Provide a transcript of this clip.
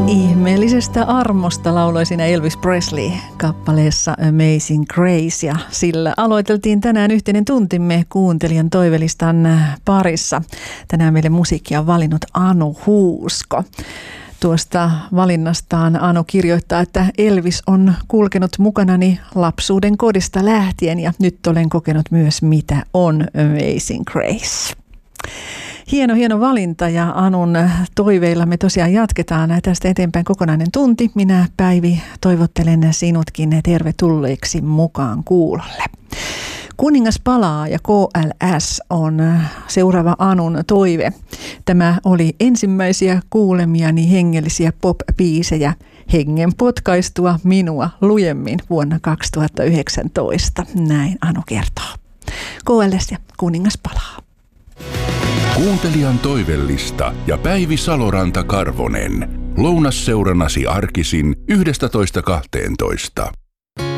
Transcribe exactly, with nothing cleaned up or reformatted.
Ihmeellisestä armosta lauloi siinä Elvis Presley kappaleessa Amazing Grace, ja sillä aloiteltiin tänään yhteinen tuntimme kuuntelijan toivelistan parissa. Tänään meille musiikkia on valinnut Anu Huusko. Tuosta valinnastaan Anu kirjoittaa, että Elvis on kulkenut mukanani lapsuuden kodista lähtien ja nyt olen kokenut myös, mitä on Amazing Grace. Hieno, hieno valinta, ja Anun toiveilla me tosiaan jatketaan tästä eteenpäin kokonainen tunti. Minä, Päivi, toivottelen sinutkin tervetulleeksi mukaan kuulolle. Kuningas palaa ja K L S on seuraava Anun toive. Tämä oli ensimmäisiä kuulemiani hengellisiä pop-biisejä hengen potkaistua minua lujemmin vuonna kaksituhattayhdeksäntoista. Näin Anu kertoo. K L S ja Kuningas palaa. Kuuntelijan toivellista ja Päivi Saloranta-Karvonen. Lounasseurannasi arkisin yhdestätoista kahteentoista.